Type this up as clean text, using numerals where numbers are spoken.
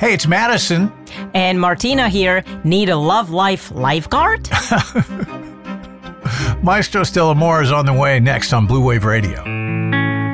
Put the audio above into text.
Hey, it's Madison. And Martina here. Need a Love Life lifeguard? Maestro Stella Moore is on the way next on Blue Wave Radio.